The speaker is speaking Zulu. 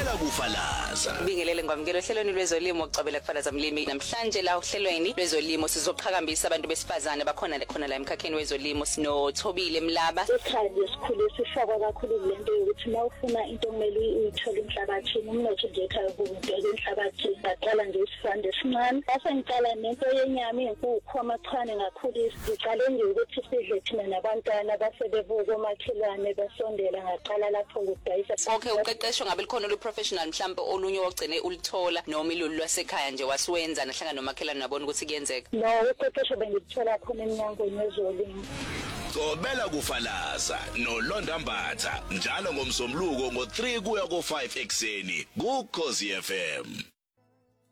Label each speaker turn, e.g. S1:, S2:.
S1: Cobela kufalaza.
S2: Bingelele ngwamukelo ohlelweni lwezolimo ucobela kufalaza mlimi. Namhlanje la ohlelweni lwezolimo sizoqhakambisa abantu besifazane bakhona la emkhakheni wezolimo sino Thobile Mlaba.
S3: Ekhaya esikhulu sifaka kakhulu lento yokuthi mawufuna into kumele uyithole emhlabathini umnotho nje ekhaya kubheka emhlabathini baqala nje isifande esincane base ngicala nento yenyama inkukhu amachwane ngakhulu siqale nje ukuthi sidle thina nabantwana basebebuka omakhelwane basondela ngaqala lapho ukudayisa.
S2: Okay, uqeqesho ngabe likhona lo professional mhlambe olunye ogcine ulithola noma ilolu lwasekhaya nje wasiwenza nahlanga nomakhelwane nabona ukuthi kuyenzeka.
S3: No, uqeqesho bengithola khona eminyangweni wezolimo.
S1: Cobela kufalaza noLonda Mbatha njalo ngomsombuluko ngo3 kuya ko5 ekseni ku Khosi FM.